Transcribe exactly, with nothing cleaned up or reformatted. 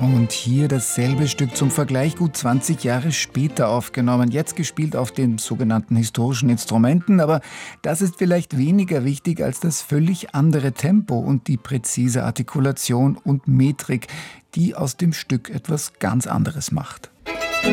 Und hier dasselbe Stück zum Vergleich gut zwanzig Jahre später aufgenommen. Jetzt gespielt auf den sogenannten historischen Instrumenten. Aber das ist vielleicht weniger wichtig als das völlig andere Tempo und die präzise Artikulation und Metrik, die aus dem Stück etwas ganz anderes macht.